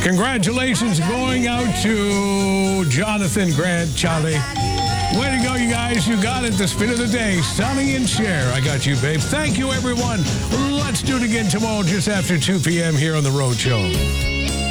Congratulations going out to Jonathan Grant, Charlie. Way to go, you guys. You got it. The spin of the day. Sonny and Cher. I got you, babe. Thank you, everyone. Let's do it again tomorrow just after 2 p.m. here on The Rhode Show.